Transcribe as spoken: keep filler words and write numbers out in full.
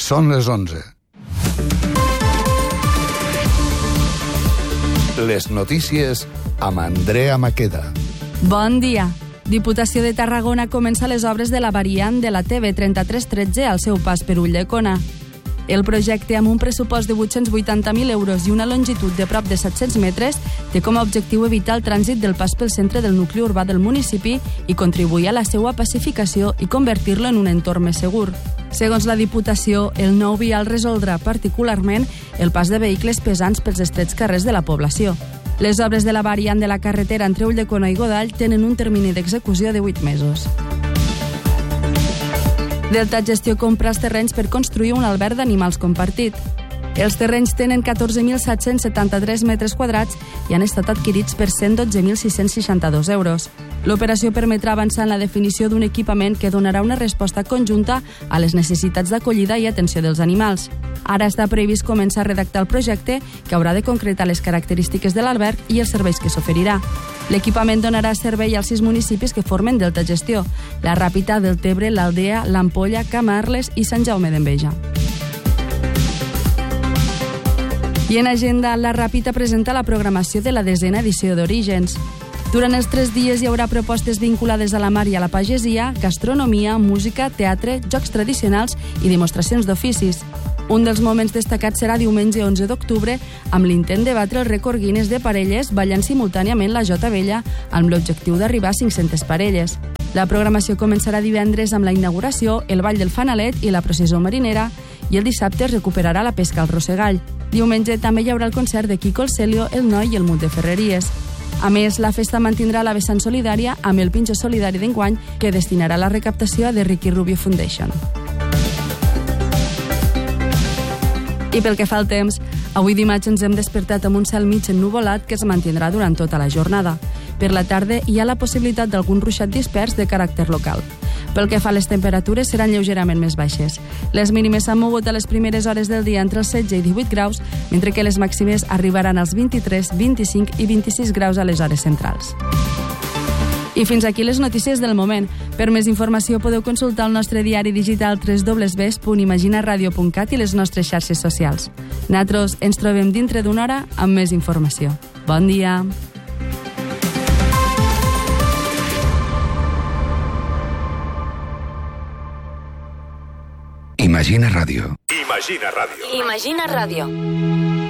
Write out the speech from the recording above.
Són les onze. Les notícies amb Andrea Maqueda. Bon dia. Diputació de Tarragona comença les obres de la variant de la T V trenta-tres tretze al seu pas per Ulldecona. El projecte, amb un pressupost de vuit-cents vuitanta mil euros i una longitud de prop de set-cents metres, té com a objectiu evitar el trànsit del pas pel centre del nucli urbà del municipi i contribuir a la seva pacificació i convertir-lo en un entorn més segur. Segons la Diputació, el nou vial resoldrà particularment el pas de vehicles pesants pels estrets carrers de la població. Les obres de la variant de la carretera entre Ulldecona i Godall tenen un termini d'execució de vuit mesos. Delta Gestió compra els terrenys per construir un alberg d'animals compartit. Els terrenys tenen catorze mil set-cents setanta-tres metres quadrats i han estat adquirits per cent dotze mil sis-cents seixanta-dos euros. L'operació permetrà avançar en la definició d'un equipament que donarà una resposta conjunta a les necessitats d'acollida i atenció dels animals. Ara està previst començar a redactar el projecte, que haurà de concretar les característiques de l'alberg i els serveis que s'oferirà. L'equipament donarà servei als sis municipis que formen Delta Gestió: la Ràpita, Deltebre, l'Aldea, l'Ampolla, Camarles i Sant Jaume d'Enveja. I en agenda, la Ràpita presenta la programació de la desena edició d'Orígens. Durant els tres dies hi haurà propostes vinculades a la mar i a la pagesia, gastronomia, música, teatre, jocs tradicionals i demostracions d'oficis. Un dels moments destacats serà diumenge onze d'octubre, amb l'intent de batre el rècord Guinness de parelles ballant simultàniament la jota vella amb l'objectiu d'arribar a cinc-centes parelles. La programació començarà divendres amb la inauguració, el ball del fanalet i la processó marinera, i el dissabte es recuperarà la pesca al rossegall. Diumenge també hi haurà el concert de Quico el Celio, el Noi i el Munt de Ferreries. A més, la festa mantindrà la vessant solidària amb el Pinxo Solidari d'enguany, que destinarà la recaptació a The Ricky Rubio Foundation. I pel que fa al temps, avui dimarts ens hem despertat amb un cel mig ennuvolat que es mantindrà durant tota la jornada. Per la tarda hi ha la possibilitat d'algun ruixat dispers de caràcter local. Pel que fa a les temperatures, seran lleugerament més baixes. Les mínimes s'han mogut a les primeres hores del dia entre els setze i divuit graus, mentre que les màximes arribaran als vint-i-tres, vint-i-cinc i vint-i-sis graus a les hores centrals. I fins aquí les notícies del moment. Per més informació podeu consultar el nostre diari digital w w w punt imaginaradio punt cat i les nostres xarxes socials. Nosaltres ens trobem dintre d'una hora amb més informació. Bon dia! Imagina Ràdio. Imagina Ràdio. Imagina Ràdio.